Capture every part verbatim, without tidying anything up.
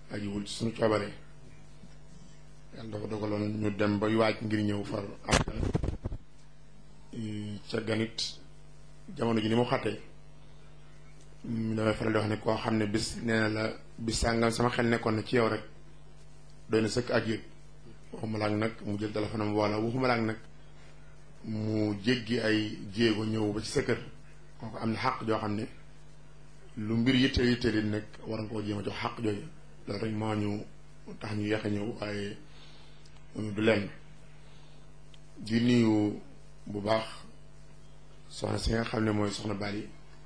ajiwul ci suñu coobare yàlla dafa dogaloon ñu dem ba waaj ngir ñëw far am ca ganit jamono ji ni mu xattee damay faral di wax ne koo xam ne bis nee na la bis sàngam sama xel nekkoon na ci yow rek doy na sëkk ak yëg waxuma laak nag mu jël téléphone am wala waxuma laak nag mu jéggi ay jéego ñëw ba ci sa kër kooku am na xàq joo xam ne lu mbir yitte yitte di nekk war nga koo jéem a jox xàq jooju loolu rek moo ñu tax ñu yeex a ñëw waaye du lenn di nuyu bu baax soxna si nga xam ne mooy soxna Bali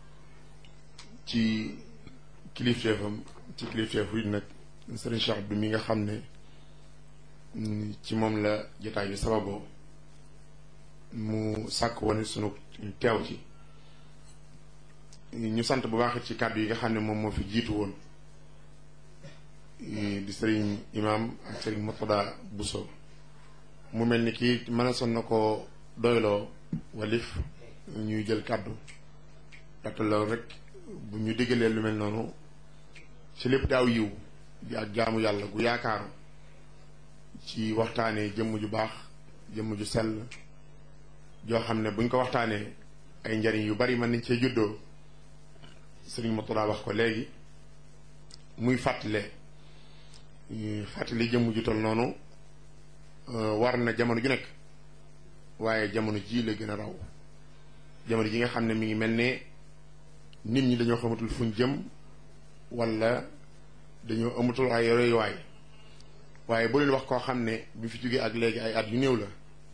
ci kilifteefam ci kilifteefu it nag Serigne Cheikh Abdou mi nga xam ne ci moom la jotaay bi sababoo mu sàkk woon sunu teew ci ñu sant bu baax ci kàddu yi nga xam ne moom moo fi jiitu woon di Serigne Imam ak Serigne Mourtada Bousso mu mel ni kii mën a son na ko doyloo walif ñuy jël kàddu ndaxte loolu rek bu ñu diggalee lu mel noonu ci lépp daaw yiw di ak jaamu yàlla gu yaakaaru ci waxtaanee jëmm ju baax jëmm ju sell joo xam ne buñ ko waxtaanee ay njariñ yu bari mën nañ cee juddoo Serigne Mourtada wax ko léegi muy fàttale fàttali jëmm ju tol noonu war na jamono ju nekk waaye jamono ji la gën a raw jamono ji nga xam ne mi ngi mel ne nit ñi dañoo xamatul fuñ jëm wala dañoo amatul ay royuwaay waaye bu leen wax koo xam ne bi fi jógee ak léegi ay at yu néew la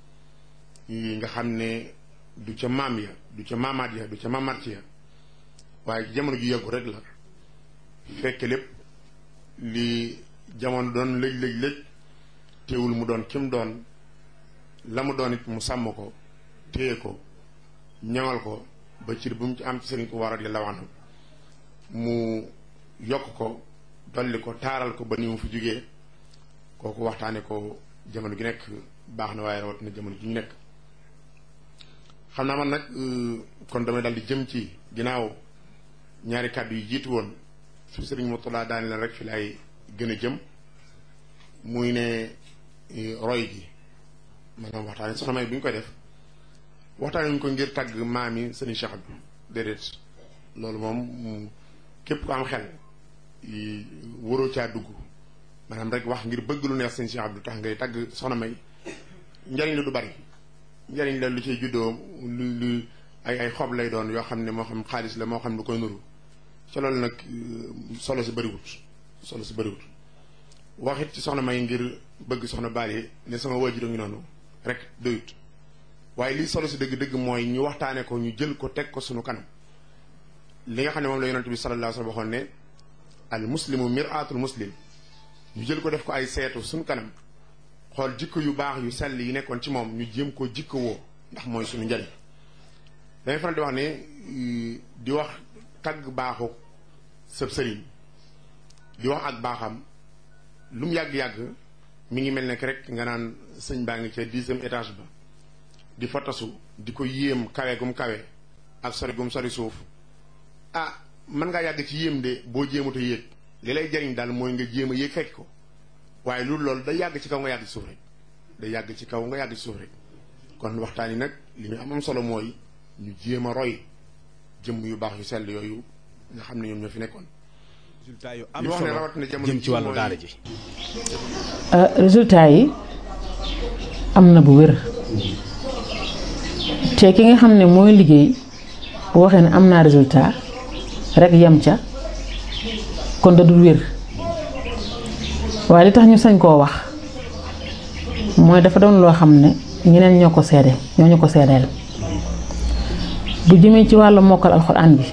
nga xam ne du ca maam ya du ca maamaat ya du ca maamaat ya waaye jamono ju yàggu rek la fekk lépp li jamono doon lëj lëj lëj teewul mu doon kim doon la mu doon it mu sàmm ko téye ko ñaŋal ko ba cir bu mu ci am ci Sëriñ Tuubaa radiyallaahu anhu mu yokk ko dolli ko taaral ko ba ni mu fi jógee kooku waxtaane ko jamono gi nekk baax na waaye rawat na jamono ji ñu nekk xam naa man nag kon damay daal di jëm ci ginnaaw ñaari kàddu yi jiitu woon su Sëriñ Mourtada daane leen rek fi laay gën a jëm muy ne roy gi maanaam waxtaane soxna May bu ñu koy def waxtaane ñu ko ngir tàgg maam yi Sëriñ Cheikh Abdou déedéet loolu moom képp ko am xel waroo caa dugg maanaam rek wax ngir bëgg lu neex Sëriñ Cheikh Abdou tax ngay tàgg soxna May njariñ la du bari njariñ la lu ciy juddoo lu lu ay ay xob lay doon yoo xam ne moo xam xaalis la moo xam lu koy nuru ci loolu nag solo si bëriwut solo si bëriwut waxit ci soxna May ngir bëgg soxna Bali ne sama waajur ngi noonu rek doyut waaye lii solo si dëgg-dëgg mooy ñu waxtaane ko ñu jël ko teg ko sunu kanam li nga xam ne moom la yonent bi sallallahu alayhi wa sallam waxoon ne al muslimu mir'atul muslim ñu jël ko def ko ay seetu sunu kanam xool jikko yu baax yu sell yi nekkoon ci moom ñu jéem ko jikko woo ndax mooy sunu njariñ dañuy faral di wax ne di wax tagg baaxu sëb sëriñ di wax ak baaxam lu mu yàgg-yàgg mi ngi mel ne rek nga naan sëñ baa ngi ca dixième étage ba di fa tasu di ko yéem kawe gum kawe ak sori gum sori suuf ah mën ngaa yàgg ci yéem de boo jéemut a yéeg li lay jariñ daal mooy nga jéem a yéeg fekk ko waaye loolu loolu day yàgg ci kaw nga yàgg ci suuf rek day yàgg ci kaw nga yàgg ci suuf rek kon waxtaan yi nag li ñu am am solo mooy ñu jéem a roy jëmm yu baax yu sell yooyu nga xam ne ñoom ñoo fi nekkoon. résultat yu am solo jëm ci wàllu daara ji. résultat yi am na bu wér te ki nga xam ne mooy liggéey bu waxee ne am naa résultat rek yem ca kon da dul wér waaye li tax ñu sañ koo wax mooy dafa doon loo xam ne ñeneen ñoo ko seede ñoo ñu ko seedeel bu jëmee ci wàllu mokkal alxuraan bi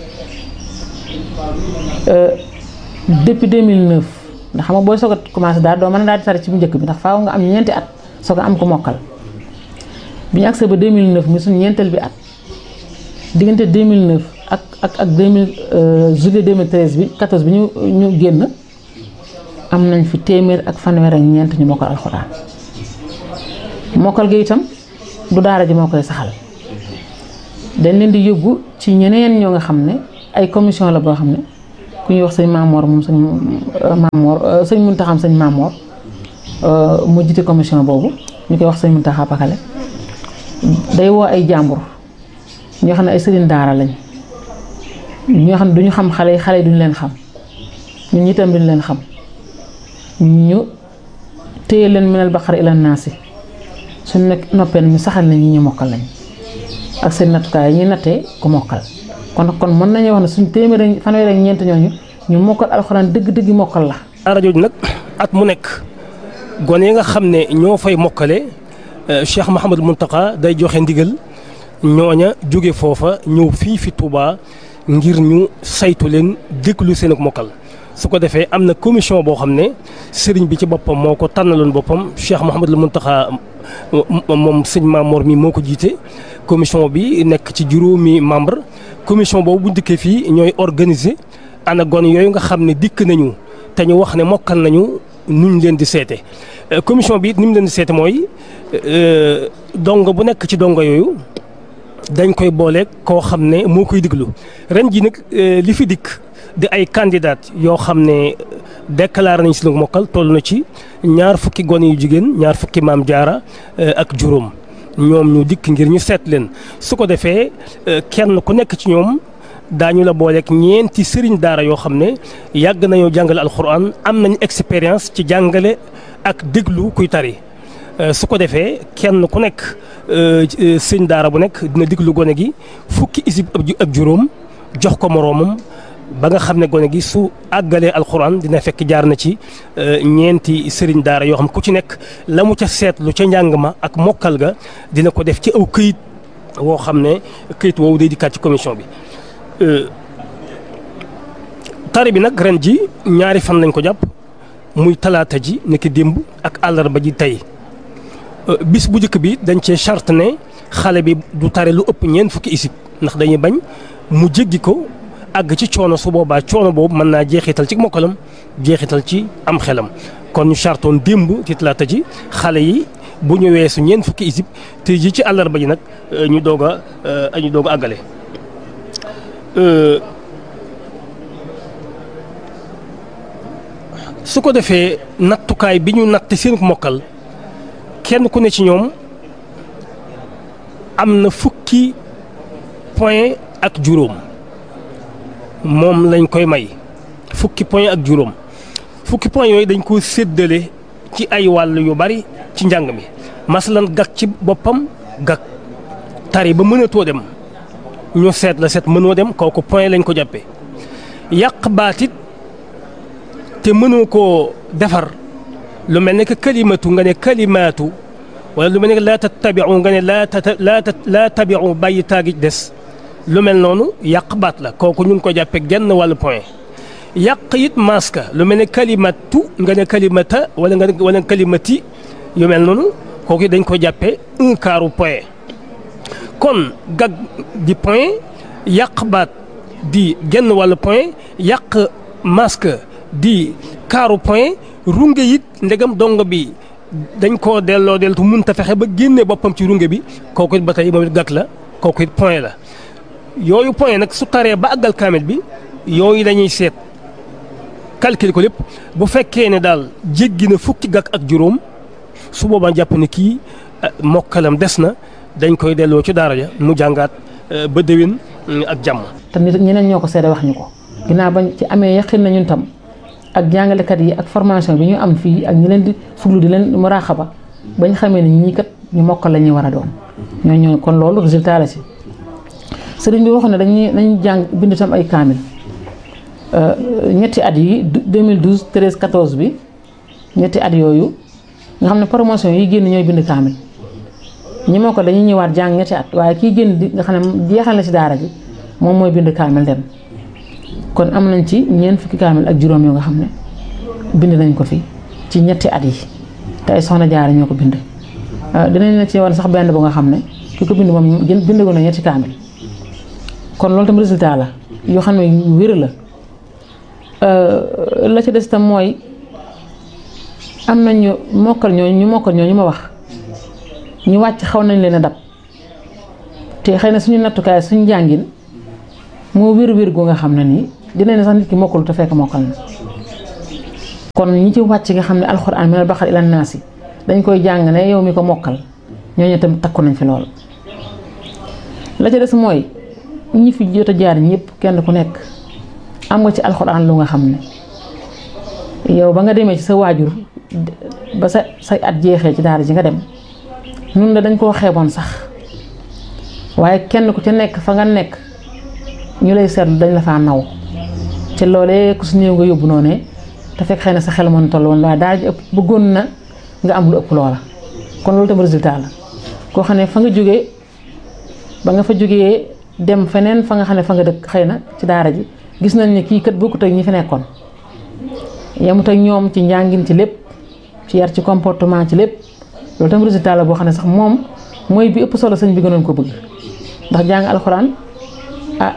depuis deux mille neuf ndax xam nga booy soog a commencé daal doo mën a daal di tari ci bu njëkk bi ndax faaw nga am ñeenti at soog a am ko mokkal bi ñu agsee ba deux mille neuf muy suñu ñeenteel bi at diggante deux mille neuf ak ak ak deux mille juillet deux mille treize bi quatorze bi ñu ñu génn am nañ fi téeméer ak fanweer ak ñeent ñu mokkal alxuraan mokkal gi itam du daara ji moo koy saxal dañ leen di yóbbu ci ñeneen ñoo nga xam ne ay commission la boo xam ne ku ku ñuy wax sëñ Mamor moom sëñ Mamor sëñ Muntaxa sëñ Mamor mu jiite commission boobu ñu koy wax sëñ Muntaxa Pakale day woo ay jàmbur ñoo xam ne ay sëriñ daara lañ ñoo xam ne duñu xam xale yi xale yi duñu leen xam ñun itam duñu leen xam ñu téye leen minal baqara ila naasi suñu nekk noppee ñu saxal nañ ñi ñu mokkal lañ ak seen nattukaay yi ñuy nattee ku mokkal kon kon mën nañu wax ne suñ téeméer fanweer ak ñeent ñooñu ñu mokkal alxuraan dëgg-dëgg mokkal la. daara jooju nag at mu nekk gone yi nga xam ne ñoo fay mokkale Cheikh Mouhamadou Mountakha day joxe ndigal ñooña jóge foofa ñëw fii fi Touba ngir ñu saytu leen déglu seen ak mokkal. su ko defee am na commission boo xam ne sëriñ bi ci boppam moo ko tànnaloon boppam Cheikh Mouhamadou Mountakha moom sëñ Mamor mi moo ko jiite commission bi nekk ci juróomi membre commission boobu bu dikkee fii ñooy organiser ana gone yooyu nga xam ne dikk nañu te ñu wax ne mokkal nañu nuñ leen di seete commission bi it ni mu leen di seete mooy dongo bu nekk ci dongo yooyu dañ koy booleeg koo xam ne moo koy diglu ren ji nag li fi dikk di ay candidat yoo xam ne déclaré nañ si lu mokkal toll na ci ñaar fukki gone yu jigéen ñaar fukki maam jaara ak juróom ñoom ñu dikk ngir ñu seet leen su ko defee kenn ku nekk ci ñoom daañu la booleeg ñeenti sëriñ daara yoo xam ne yàgg nañoo jàngale alxuraan am nañ expérience ci jàngale ak déglu kuy tari su ko defee kenn ku nekk sëriñ daara bu nekk dina déglu gone gi fukki isib ak juróom jox ko moroomam ba nga xam ne gone gi su àggalee alxuraan dina fekk jaar na ci ñeenti sëriñ daara yoo xam ku ci nekk la mu ca seetlu ca njàng ma ak mokkal ga dina ko def ci aw këyit woo xam ne këyit woowu day dikkaat ci commission bi. tari bi nag ren ji ñaari fan lañ ko jàpp muy talaata ji nekk démb ak àllarba ji tey bis bu njëkk bi dañ cee charte ne xale bi du tari lu ëpp ñeent fukki isib ndax dañuy bañ mu jéggi ko. àgg ci coono su boobaa coono boobu mën naa jeexital ci mokkalam jeexital ci am xelam kon ñu chartoon démb ci talaata ji xale yi bu ñu weesu ñeent fukki isib te ji ci àllarba ji nag ñu doog a ñu doog a àggale. su ko defee nattukaay bi ñu natt seen mokkal kenn ku ne ci ñoom am na fukki point ak juróom. moom lañ koy may fukki point ak juróom fukki point yooyu dañ koo séddale ci ay wàll yu bari ci njàng mi masalan gag ci boppam gag tari ba mënatoo dem ñu seet la seet mënoo dem kooku point lañ ko jàppee yàq baatit te mënoo koo defar lu mel ne que kalimatu nga ne kalimaatu wala lu mel ne que laa tattabiu nga ne laa tata laa tabiu bàyyi taagi des lu mel noonu yàq baat la kooku ñu ngi ko jàppee genn wàllu point yàq it maska lu mel ne kalimatu nga ne kalimata wala nga ne wala kalimati yu mel noonu kooku dañ ko jàppee un quart point kon gag di point yàq baat di genn wàllu point yàq maska di quart point runge it ndegam dongo bi dañ koo delloo deltu mun ta fexe ba génne boppam ci runge bi kooku it ba tey moom it gag la kooku it point la. yooyu point nag su taree ba àggal kaamil bi yooyu dañuy seet calcul ko lépp bu fekkee ne daal jéggi na fukki gàkk ak juróom su boobaa jàpp ne kii mokkalam des na dañ koy delloo ci daara ja mu jàngaat ba déwén ak jàmm. te nit ñeneen ñoo ko seede wax ñu ko ginnaaw bañ ci amee yaqin na ñun tam ak jàngalekat yi ak formation bi ñu am fii ak ñi leen di fuglu di leen muraaxaba bañ xamee ne ñii kat ñu mokkal la ñuy war a doon ñoo ñoo kon loolu résultat la si. sëriñ bi waxoon ne dañuy dañuy jàng bind tam ay kaamil ñetti at yi deux mille douze treize quatorze bi ñetti at yooyu nga xam ne promotion yi génn ñooy bind kaamil ñi moo ko dañuy ñëwaat jàng ñetti at waaye kii génn di nga xam ne jeexal na ci daara ji moom mooy bind kaamil dem kon am nañ ci ñeent fukki kaamil ak juróom yoo nga xam ne bind nañ ko fi ci ñetti at yi te ay soxna jaara ñoo ko bind dinañ la ci war sax benn bu nga xam ne ki ko bind moom gën bind ko na ñetti kaamil kon loolu tam résultat la yoo xam ne yu wér la la ci des tam mooy am nañ ñu mokkal ñooñu ñu mokkal ñooñu ma wax ñu wàcc xaw nañ leen a dab te xëy na suñu nattukaay suñu jàngin moo wér wér gu nga xam ne nii dina ne sax nit ki mokkul te fekk mokkal na. kon ñi ci wàcc nga xam ne alxuraan minal baqara ila naasi dañ koy jàng ne yow mi ko mokkal ñooñu itam takku nañ fi lool. la ca des mooy ñi fi jot a jaar ñëpp kenn ku nekk am nga ci alxuraan lu nga xam ne yow ba nga demee ci sa waajur ba sa say at jeexee ci daara ji nga dem nun la dañ koo xeeboon sax waaye kenn ku ci nekk fa nga nekk ñu lay seetlu dañ la faa naw ci loolee ku su néew nga yóbbu noonee te fekk xëy na sa xel mën toll woon waaye daara ji ëpp bëggoon na nga am lu ëpp loola. kon loolu tam résultat la koo xam ne fa nga jógee ba nga fa jógee dem feneen fa nga xam ne fa nga dëkk xëy na ci daara ji gis nañ ne kii kat bokkut ak ñi fi nekkoon yemut ak ñoom ci njàngin ci lépp ci yar ci comportement ci lépp loolu tam résultat la boo xam ne sax moom mooy bi ëpp solo sëñ bi gënoon ko bëgg ndax jàng alxuraan ah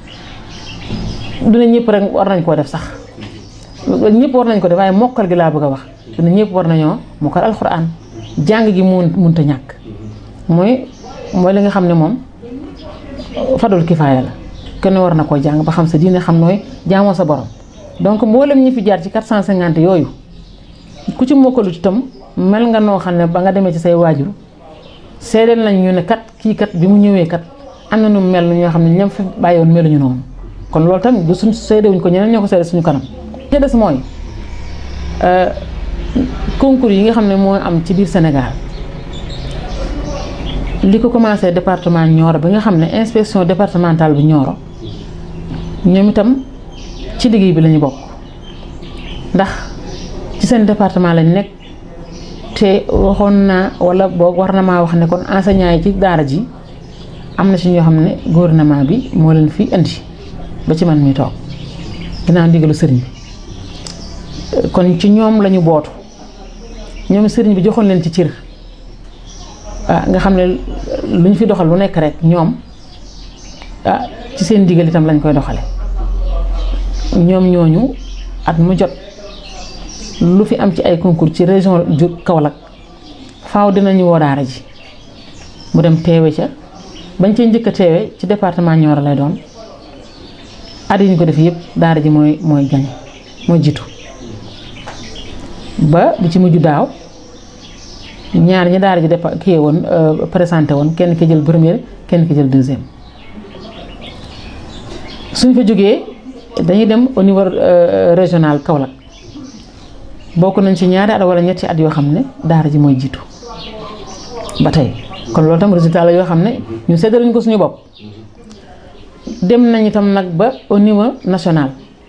du ne ñëpp rek war nañ koo def sax ñëpp war nañ ko def waaye mokkal gi laa bëgg a wax du ne ñëpp war nañoo mokkal alxuraan jàng gi mun munta ñàkk mooy mooy li nga xam ne moom fadul kifaaya la kenn war na koo jàng ba xam sa diine xam nooy jaamoo sa borom. donc mboolem ñi fi jaar ci quatre cent cinquante yooyu ku ci mokkalut itam mel nga noo xam ne ba nga demee ci say waajur seedeel nañ ñu ne kat kii kat bi mu ñëwee kat am na nu mel ñoo xam ne ñoom fi bàyyiwoon meluñu noonu kon loolu tamit du suñ seedewuñ ko ñeneen ñoo ko seede suñu kanam. te des mooy concours yi nga xam ne moo am ci biir Sénégal li ko commencé département Nioro bi nga xam ne inspection départementale bu Nioro ñoom itam ci liggéey bi lañu bokk ndax ci seen département lañ nekk te waxoon naa wala boog war na maa wax ne kon enseignants yi ci daara ji am na ci ñoo xam ne gouvernement bi moo leen fi indi ba ci man mi toog ginnaaw ndigalu sëriñ bi kon ci ñoom lañu bootu ñoom sëriñ bi joxoon leen ci cër ah nga xam ne lu ñu fi doxal lu nekk rek ñoom ah ci seen ndigal itam lañ koy doxale ñoom ñooñu at mu jot lu fi am ci ay concours ci région ju Kaolack faaw dinañu woo daara ji mu dem teewe ca bañ cee njëkk a teewe ci département Nioro lay doon at yi ñu ko def yëpp daara ji mooy mooy gañ mooy jiitu ba bu ci mujj daaw ñaar ñi daara ji dépa kii woon présenté woon kenn ki jël première kenn ki jël deuxième suñ fa jógee dañuy dem au niveau régional Kaolack bokk nañ ci ñaari at wala ñetti at yoo xam ne daara ji mooy jiitu ba tey kon loolu tam résultat la yoo xam ne ñu seddaluñ ko suñu bopp dem nañ itam nag ba au niveau national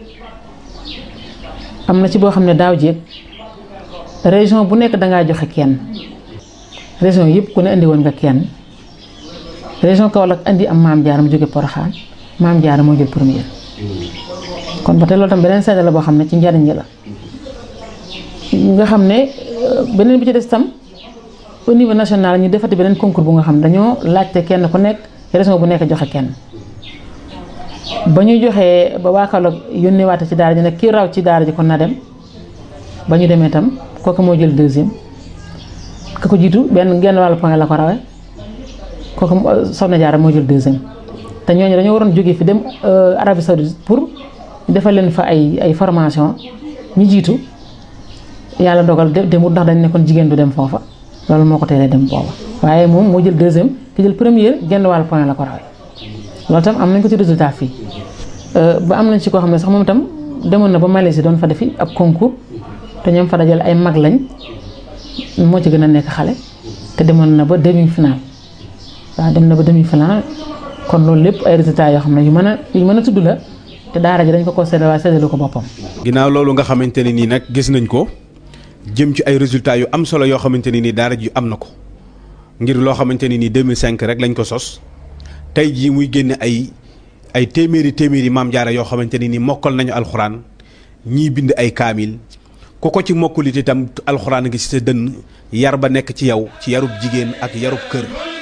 am na ci boo xam ne daaw jéeg région bu nekk dangaa joxe kenn région yëpp ku ne indi woon nga kenn région Kaolack indi am Maam Jaara mu jóge Porokhane Maam Jaara moo jël première kon ba tey loolu tam beneen seede la boo xam ne ci njariñ la nga xam ne beneen bi ci des tam au niveau national ñu defati beneen concours bu nga xam dañoo laajte kenn ku nekk région bu nekk joxe kenn ba ñu joxee ba waa Kaolack yónnee waate ci daara ji nag kii raw ci daara ji kon na dem ba ñu demee tam kooku moo jël deuxième ka ko jiitu benn genn wàllu point la ko rawee kooku Soxna Jaara moo jël deuxième te ñooñu dañoo waroon jógee fi dem Arabie Saoudite pour defal leen fa ay ay formation ñu jiitu yàlla dogal demut ndax dañ ne kon jigéen du dem foofa loolu moo ko teelee dem booba waaye moom moo jël deuxième ki jël première genn wàllu point la ko rawee loolu tam am nañ ko ci résultat fii ba am nañ ci koo xam ne sax moom itam demoon na ba Malaisie doon fa defi ab concours te ñoom fa dajale ay mag lañ moo ci gën a nekk xale te demoon na ba demi final waaw dem na ba demi final kon loolu lépp ay résultats yoo xam ne yu mën a yu mën a tudd la te daara ji dañ ko ko séddale waaye séddalu ko boppam. ginnaaw loolu nga xamante ne nii nag gis nañ ko jëm ci ay résultats yu am solo yoo xamante ne nii daara ji am na ko ngir loo xamante ne nii deux mille cinq rek lañ ko sos tey jii muy génne ay ay téeméeri téeméeri Maam Jaara yoo xamante ne nii mokkal nañu alxuraan ñii bind ay kaamil. ku ko ci mokkulit itam alxuraan ngi ci sa dënn yar ba nekk ci yow ci yarub jigéen ak yarub kër